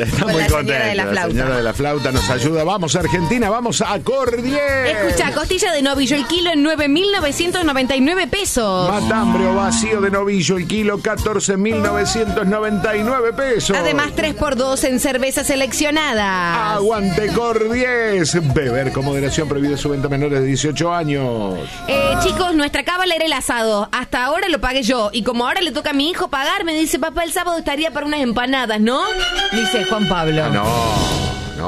Está muy contenta. La señora de la flauta nos ayuda. Vamos a Argentina, vamos a Cordier. Escucha, costilla de novillo, el kilo en 9.999 pesos. Matambre o vacío de novillo, el kilo 14.999 pesos. Además, 3x2 en cerveza seleccionada. Aguante Cordier. Beber con moderación, prohibido su venta a menores de 18 años. Chicos, nuestra cábala era el asado. Hasta ahora lo pagué yo. Y como ahora le toca a mi hijo pagar, me dice, papá, el sábado estaría para unas empanadas, ¿no? Dice Juan Pablo. No.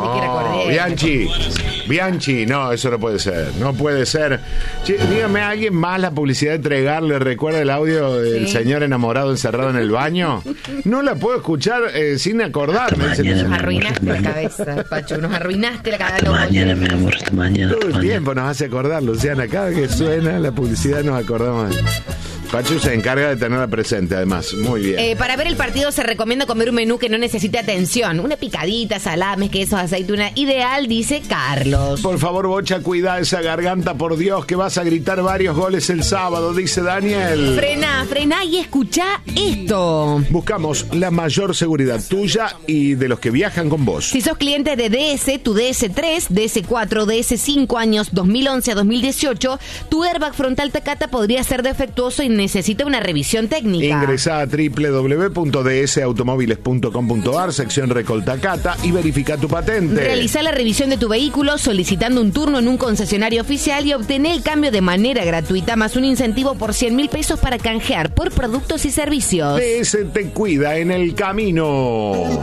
Bianchi, no, eso no puede ser. No puede ser. Che, dígame, ¿a alguien más la publicidad de Tregar le recuerda el audio del señor enamorado encerrado en el baño? No la puedo escuchar sin acordarme. Nos arruinaste la cabeza, Pachu. Nos arruinaste la cabeza. Mañana, mi amor, hasta mañana. Todo el tiempo nos hace acordar, Luciana. Cada vez que suena la publicidad nos acordamos. Pachu se encarga de tenerla presente, además. Muy bien. Para ver el partido se recomienda comer un menú que no necesite atención. Una picadita, salames, quesos, aceituna. Ideal, dice Carlos. Por favor, Bocha, cuida esa garganta, por Dios, que vas a gritar varios goles el sábado, dice Daniel. Frena y escucha esto. Buscamos la mayor seguridad tuya y de los que viajan con vos. Si sos cliente de DS, tu DS3, DS4, DS5 años 2011 a 2018, tu airbag frontal Takata podría ser defectuoso y necesita una revisión técnica. Ingresá a www.dsautomóviles.com.ar, sección Recol Takata, y verifica tu patente. Realizá la revisión de tu vehículo solicitando un turno en un concesionario oficial y obtener el cambio de manera gratuita, más un incentivo por 100.000 pesos para canjear por productos y servicios. DS te cuida en el camino.